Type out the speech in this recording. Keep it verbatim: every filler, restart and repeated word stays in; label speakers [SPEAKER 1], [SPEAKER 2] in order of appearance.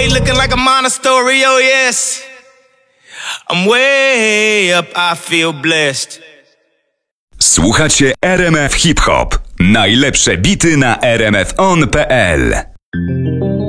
[SPEAKER 1] way looking like a monastery, oh yes. I'm way up, I feel blessed.
[SPEAKER 2] Słuchacie R M F Hip Hop. Najlepsze bity na r m f on kropka p l.